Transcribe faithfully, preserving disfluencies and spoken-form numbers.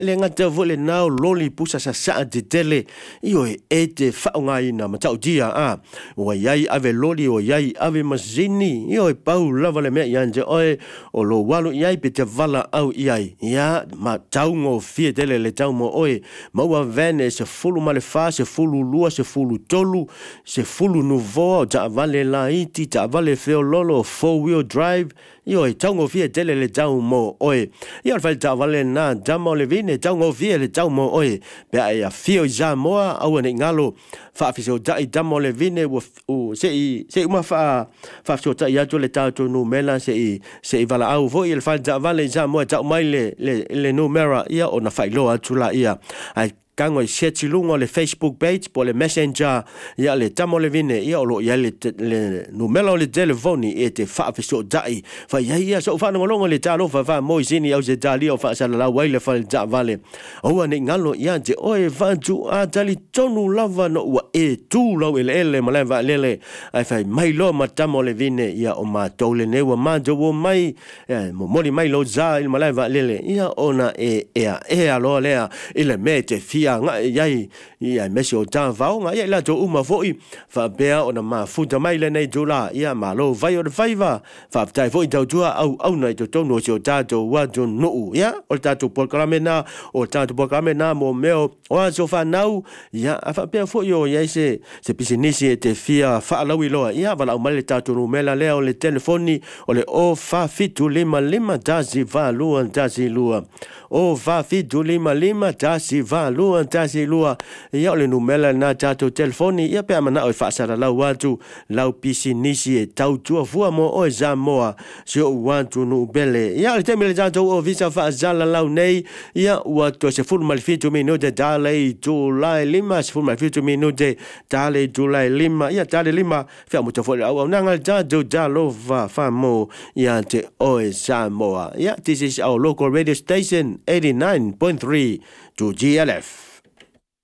le ngata vole nao loli pusa sa sa de tele io e te whaongai na matau dia a o iai ave loli o iai ave mazini io e pau lava le mea ianje oe o lo walu iai pe te vala au iai ia ma tau ngo fie tele le tau mo oe maua vene se fulu male fa se fulu lua se fulu tolu se fulu nuvoa o ta vale la iti ta vale feo lolo four wheel drive io e tau ngo fie tele le tau mo oe io al fai ta vale na damo le vine tau ngo fie le tau mo oe pe a fio za moa au ane ngalo fa fiso dai damo le vine u se i se uma fa fa fiso ta ia to le tau to no mela se i se i vala au vo il fai ta vale za moa tau mai le le le numera ia ona fai loa tula ia ai kango se tilungo le Facebook page po le Messenger ia le tamo le vine ia o lo ia le le numero le telefoni e te fa fiso dai fa ia ia so fa no longo le talo fa fa mo sini au se dali o fa sa la wai le fa ja vale o ane ngalo ia te oe fa tu a dali tonu lava no wa e tu lo ele ele ma leva lele ai fa mai lo ma tamo le vine ia o ma tole ne wa ma jo mai mo moli mai lo za il ma leva lele ia ona e e e alo lea ile mete fia nga yai ia mesi o ta vao nga ia la to uma foi fa bea ona ma futa mai le nei jula ia ma lo vai o faiva fa tai foi tau tua au au nei to tono o ta to wa to no ia o ta to programena o ta to programena mo meo o so fa nau ia fa bea foi o ia se se pisinisi te fia fa la wi lo ia va la mal ta to no mela le o le telefoni o le o fa fitu lima lima dazi va lu dazi lu o fa fitu lima lima dazi va lu tasi lua ia le numela na tato telefoni ia pe mana o fa sara lau watu lau pisi nisi e tau tua fua mo o za moa se o watu no bele ia le temele tato o visa fa zala lau nei ia watu se full malfito minuto dale tu lai lima se full malfito minuto dale tu lai lima ia dale lima fa mo to fo au nanga tato dalo va fa mo ia te o za moa ia this is our local radio station eighty-nine point three to G L F.